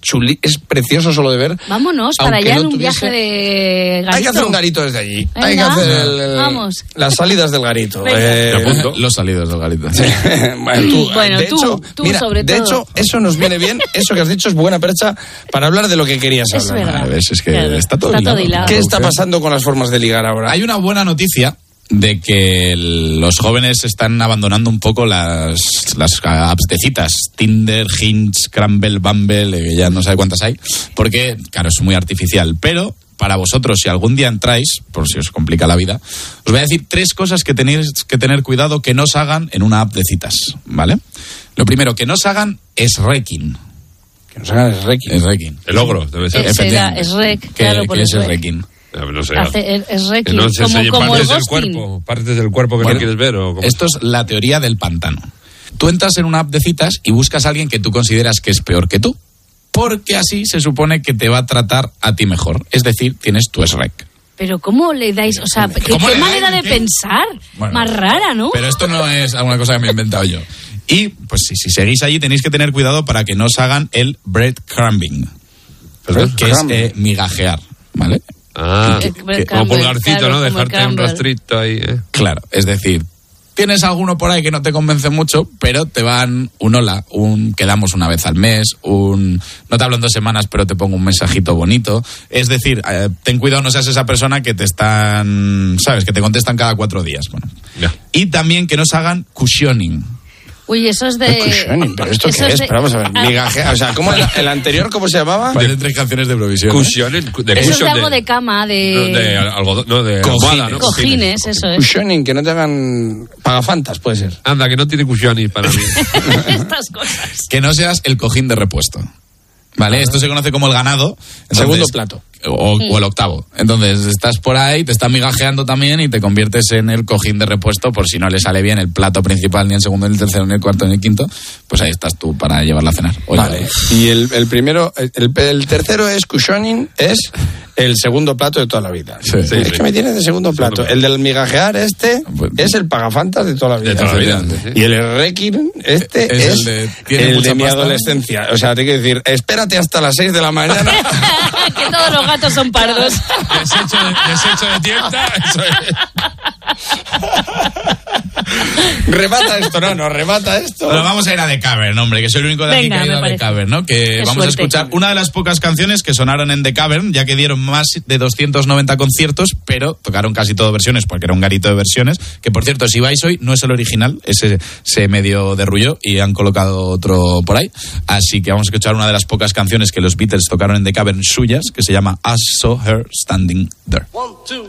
es precioso solo de ver. Vámonos para allá en un viaje de garito. Hay que hacer un garito desde allí. Venga, hay que hacer vamos. las salidas del garito. Los salidos del garito. Sí. Bueno, de hecho, mira, sobre todo. De hecho, eso nos viene bien. Eso que has dicho es buena percha para hablar de lo que querías Es hablar. verdad. ¿Ves? Es que está todo hilado. ¿Qué está pasando con las formas de ligar ahora? Hay una buena noticia de que los jóvenes están abandonando un poco las apps de citas, Tinder, Hinge, Scramble, Bumble, ya no sé cuántas hay, porque, claro, es muy artificial. Pero para vosotros, si algún día entráis, por si os complica la vida, os voy a decir 3 cosas que tenéis que tener cuidado que no os hagan en una app de citas, ¿vale? Lo primero, que no os hagan es wrecking. Que nos hagan es wrecking. El ogro, debe ser. Es rec, claro, ¿Qué por es eso el wrecking? No sé. Es wrecking, Que no se enseñen como partes el del ghosting. cuerpo. Partes del cuerpo que no quieres ver. ¿O cómo? Esto es la teoría del pantano. Tú entras en una app de citas y buscas a alguien que tú consideras que es peor que tú, porque así se supone que te va a tratar a ti mejor. Es decir, tienes tu SREC. Pero ¿cómo le dais? O sea, ¿qué manera de pensar? Bueno, más rara, ¿no? Pero esto no es alguna cosa que me he inventado yo. Y, pues si seguís allí, tenéis que tener cuidado para que no os hagan el breadcrumbing, que es migajear, ¿vale? Como pulgarcito, claro, ¿no? como Dejarte un Campbell. rastrito ahí. Claro, es decir, tienes alguno por ahí que no te convence mucho, pero te van un hola, quedamos una vez al mes, no te hablo en 2 semanas, pero te pongo un mensajito bonito. Es decir, ten cuidado, no seas esa persona que te están, ¿sabes? Que te contestan cada 4 días. Bueno. Ya. Y también que no se hagan cushioning. Uy, eso es de... Cushioning, ¿pero esto qué es? Pero vamos a ver, migajea. O sea, ¿cómo el anterior, cómo se llamaba? Tienen 3 canciones de Eurovisión. Cushioning. Eso es de algo de cama, de algodón, no, de Cojines. almohada, ¿no? cojines, eso es. Cushioning, que no te hagan pagafantas, puede ser. Anda, que no tiene cushioning para mí. Estas cosas. Que no seas el cojín de repuesto. ¿Vale? Esto se conoce como el ganado. Entonces, Segundo plato. O el octavo. Entonces, estás por ahí, te están migajeando también y te conviertes en el cojín de repuesto por si no le sale bien el plato principal, ni el segundo, ni el tercero, ni el cuarto, ni el quinto. Pues ahí estás tú para llevarla a cenar. Vale. Y el primero, el tercero es cushioning, es el segundo plato de toda la vida. Sí. Es que me tienes de segundo plato. El del migajear es el pagafantas de toda la vida. De toda la vida. Sí. Y el wrecking es el de mi adolescencia. O sea, te quiero decir, espérate hasta las 6 de la mañana. Que todos los gatos son pardos. Desecho de tienda, eso es. Remata esto, no, remata esto. Bueno, vamos a ir a The Cavern, hombre, que soy el único de aquí Venga, que ha ido me a The parece. Cavern, ¿no? Que Qué vamos suerte. a escuchar una de las pocas canciones que sonaron en The Cavern, ya que dieron más de 290 conciertos, pero tocaron casi todo versiones, porque era un garito de versiones, que por cierto, si vais hoy, no es el original, ese se medio derrulló y han colocado otro por ahí, así que vamos a escuchar una de las pocas canciones que los Beatles tocaron en The Cavern suyas, que se llama I Saw Her Standing There.